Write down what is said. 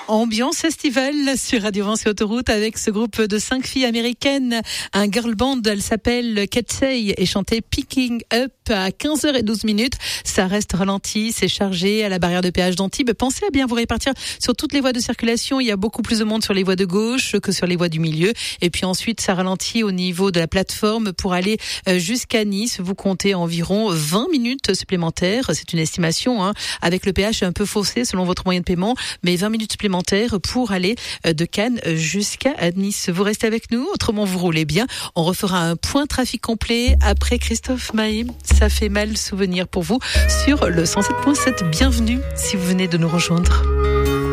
Ambiance estivale sur Radio Vence et Autoroute avec ce groupe de 5 filles américaines. Un girl band, elle s'appelle Ketsey et chantait Picking Up à 15h12. Ça reste ralenti, c'est chargé à la barrière de péage d'Antibes. Pensez à bien vous répartir sur toutes les voies de circulation. Il y a beaucoup plus de monde sur les voies de gauche que sur les voies du milieu. Et puis ensuite, ça ralentit au niveau de la plateforme pour aller jusqu'à Nice. Vous comptez environ 20 minutes supplémentaires. C'est une estimation, avec le péage un peu faussé selon votre moyen de paiement, mais 20 minutes supplémentaires pour aller de Cannes jusqu'à Nice. Vous restez avec nous, autrement vous roulez bien. On refera un point trafic complet après Christophe Maé. Ça fait mal souvenir pour vous sur le 107.7. Bienvenue si vous venez de nous rejoindre.